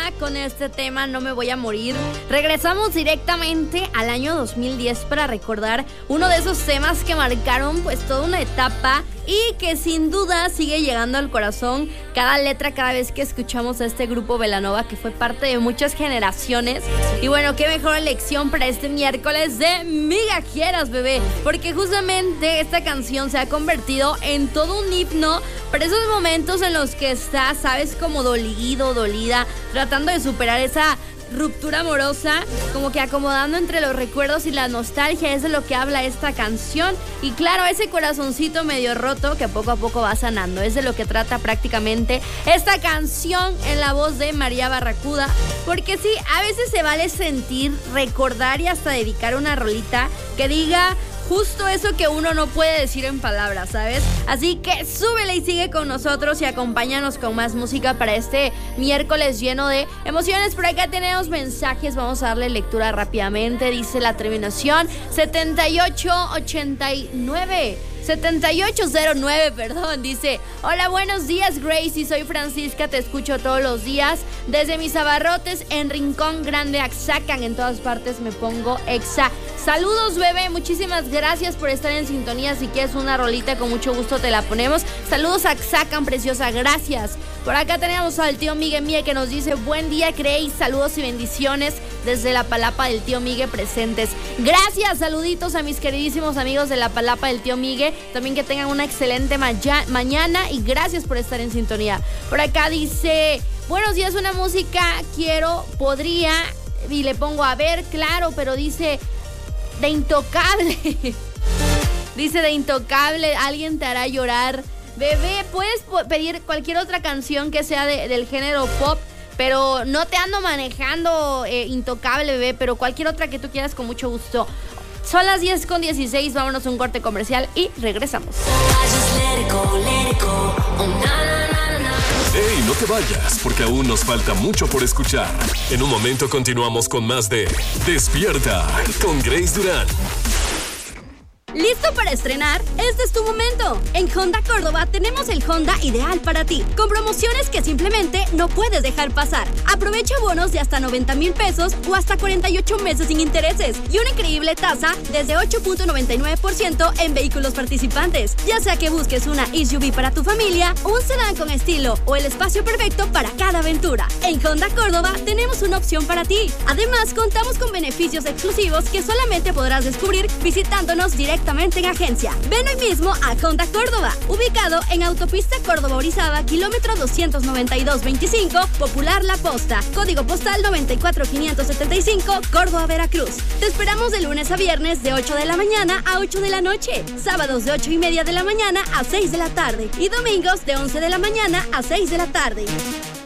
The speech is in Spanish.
con este tema No me voy a morir. Regresamos directamente al año 2010 para recordar uno de esos temas que marcaron pues toda una etapa y que sin duda sigue llegando al corazón cada letra, cada vez que escuchamos a este grupo Belanova, que fue parte de muchas generaciones. Y bueno, qué mejor elección para este miércoles de Migajeras, bebé, porque justamente esta canción se ha convertido en todo un himno para esos momentos en los que estás, sabes, como dolido, dolida, tratando de superar esa ruptura amorosa, como que acomodando entre los recuerdos y la nostalgia. Es de lo que habla esta canción. Y claro, ese corazoncito medio roto que poco a poco va sanando, es de lo que trata prácticamente esta canción en la voz de María Barracuda. Porque sí, a veces se vale sentir, recordar y hasta dedicar una rolita que diga justo eso que uno no puede decir en palabras, ¿sabes? Así que súbele y sigue con nosotros y acompáñanos con más música para este miércoles lleno de emociones. Por acá tenemos mensajes, vamos a darle lectura rápidamente. Dice la terminación 7809, perdón. Dice: hola, buenos días, Gracie, soy Francisca, te escucho todos los días desde mis abarrotes en Rincón Grande, Axacan. En todas partes me pongo exa. Saludos, bebé, muchísimas gracias por estar en sintonía. Si quieres una rolita, con mucho gusto te la ponemos. Saludos a Axacan, preciosa, gracias. Por acá tenemos al tío Migue Mie que nos dice: buen día, Grace, saludos y bendiciones desde la Palapa del tío Migue presentes. Gracias, saluditos a mis queridísimos amigos de la Palapa del tío Migue. También que tengan una excelente mañana y gracias por estar en sintonía. Por acá dice: buenos días, una música podría, y le pongo a ver, claro, pero dice de Intocable. Dice de Intocable, alguien te hará llorar. Bebé, puedes pedir cualquier otra canción que sea del género pop, pero no te ando manejando Intocable, bebé, pero cualquier otra que tú quieras con mucho gusto. Son las 10:16, vámonos a un corte comercial y regresamos. ¡Ey, no te vayas! Porque aún nos falta mucho por escuchar. En un momento continuamos con más de Despierta con Grace Durán. ¿Listo para estrenar? Este es tu momento. En Honda Córdoba tenemos el Honda ideal para ti, con promociones que simplemente no puedes dejar pasar. Aprovecha bonos de hasta 90,000 pesos o hasta 48 meses sin intereses y una increíble tasa desde 8.99% en vehículos participantes. Ya sea que busques una SUV para tu familia, un sedán con estilo o el espacio perfecto para cada aventura. En Honda Córdoba tenemos una opción para ti. Además, contamos con beneficios exclusivos que solamente podrás descubrir visitándonos directamente en agencia. Ven hoy mismo a Honda Córdoba, ubicado en Autopista Córdoba-Orizaba, kilómetro 292-25, Popular La Posta, código postal 94575, Córdoba, Veracruz. Te esperamos de lunes a viernes de 8 de la mañana a 8 de la noche, sábados de 8:30 de la mañana a 6 de la tarde y domingos de 11 de la mañana a 6 de la tarde.